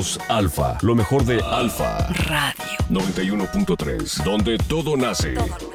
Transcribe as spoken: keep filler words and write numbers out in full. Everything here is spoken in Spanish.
Somos Alfa, lo mejor de Alfa Radio noventa y uno punto tres, donde todo nace. Todo